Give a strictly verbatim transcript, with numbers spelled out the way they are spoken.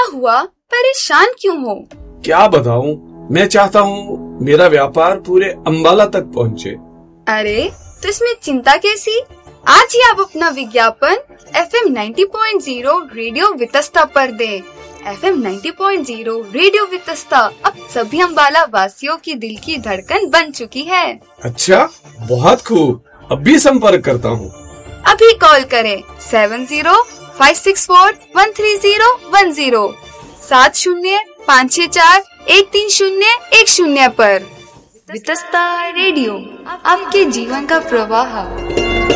हुआ, परेशान क्यों हो? क्या बताऊं, मैं चाहता हूं मेरा व्यापार पूरे अंबाला तक पहुंचे। अरे तो इसमें चिंता कैसी? आज ही आप अपना विज्ञापन एफ एम नब्बे पॉइंट ज़ीरो रेडियो वितस्ता पर दें। एफ एम नब्बे पॉइंट ज़ीरो रेडियो वितस्ता अब सभी अंबाला वासियों की दिल की धड़कन बन चुकी है। अच्छा, बहुत खूब, अभी संपर्क करता हूँ। अभी कॉल करें seven zero five six four one three zero one zero सात शून्य पाँच छह चार एक तीन शून्य एक शून्य पर। वितस्ता रेडियो, आपके जीवन का प्रवाह।